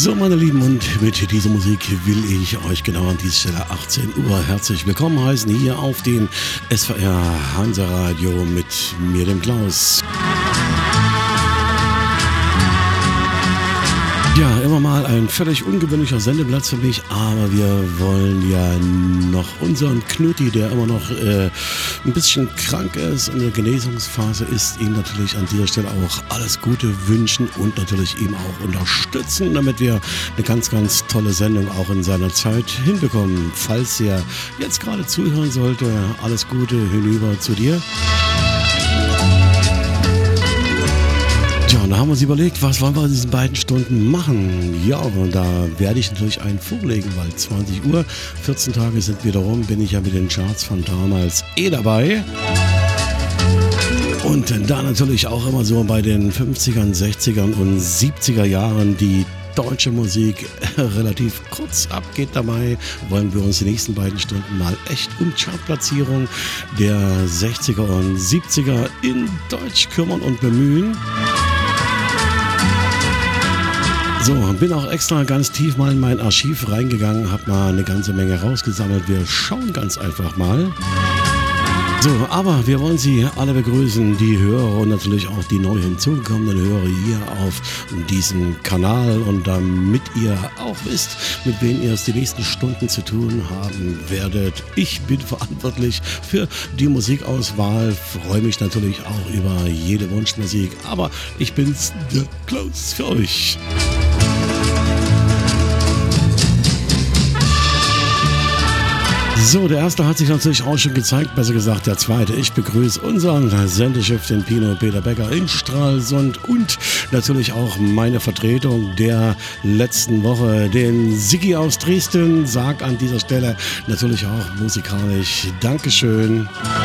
So, meine Lieben, und mit dieser Musik will ich euch genau an dieser Stelle 18 Uhr herzlich willkommen heißen hier auf dem SVR Hansa Radio mit mir, dem Klaus. Ja, immer mal ein völlig ungewöhnlicher Sendeplatz für mich, aber wir wollen ja noch unseren Knutti, der immer noch ein bisschen krank ist und in der Genesungsphase ist, ihm natürlich an dieser Stelle auch alles Gute wünschen und natürlich ihm auch unterstützen, damit wir eine ganz, ganz tolle Sendung auch in seiner Zeit hinbekommen. Falls er jetzt gerade zuhören sollte, alles Gute hinüber zu dir. Ja, und da haben wir uns überlegt, was wollen wir in diesen beiden Stunden machen? Ja, und da werde ich natürlich einen vorlegen, weil 20 Uhr, 14 Tage sind wieder rum, bin ich ja mit den Charts von damals dabei. Und da natürlich auch immer so bei den 50ern, 60ern und 70er Jahren die deutsche Musik relativ kurz abgeht dabei, wollen wir uns die nächsten beiden Stunden mal echt um Chartplatzierung der 60er und 70er in Deutsch kümmern und bemühen. So, bin auch extra ganz tief mal in mein Archiv reingegangen, habe mal eine ganze Menge rausgesammelt. Wir schauen ganz einfach mal. So, aber wir wollen Sie alle begrüßen, die Hörer und natürlich auch die neu hinzugekommenen Hörer hier auf diesem Kanal. Und damit ihr auch wisst, mit wem ihr es die nächsten Stunden zu tun haben werdet. Ich bin verantwortlich für die Musikauswahl, freue mich natürlich auch über jede Wunschmusik, aber ich bin's, der Klaus, für euch. So, der erste hat sich natürlich auch schon gezeigt, besser gesagt der zweite. Ich begrüße unseren Sendechef, den Pino Peter Becker in Stralsund und natürlich auch meine Vertretung der letzten Woche, den Siggi aus Dresden. Sag an dieser Stelle natürlich auch musikalisch Dankeschön.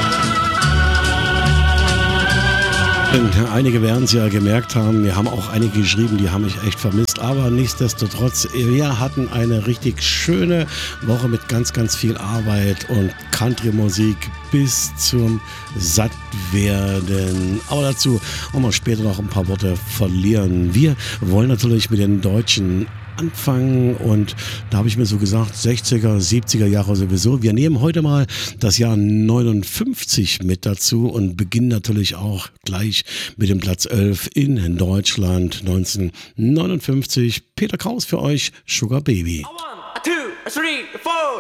Einige werden es ja gemerkt haben, wir haben auch einige geschrieben, die haben mich echt vermisst, aber nichtsdestotrotz, wir hatten eine richtig schöne Woche mit ganz, ganz viel Arbeit und Country-Musik bis zum Sattwerden. Aber dazu wollen wir später noch ein paar Worte verlieren. Wir wollen natürlich mit den Deutschen anfangen und da habe ich mir so gesagt, 60er, 70er Jahre sowieso. Wir nehmen heute mal das Jahr 59 mit dazu und beginnen natürlich auch gleich mit dem Platz 11 in Deutschland 1959. Peter Kraus für euch, Sugar Baby. 1, 2, 3, 4